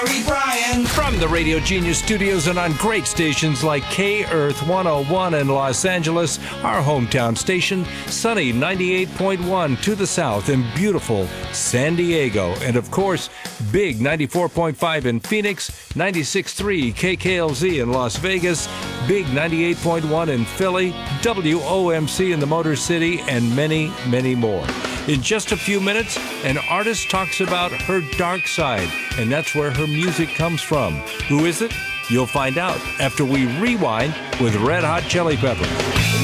From the Radio Genius studios and on great stations like K-Earth 101 in Los Angeles, our hometown station, sunny 98.1 to the south in beautiful San Diego, and of course, big 94.5 in Phoenix, 96.3 KKLZ in Las Vegas, big 98.1 in Philly, WOMC in the Motor City, and many, many more. In just a few minutes, an artist talks about her dark side, and that's where her music comes from. Who is it? You'll find out after we rewind with Red Hot Chili Peppers.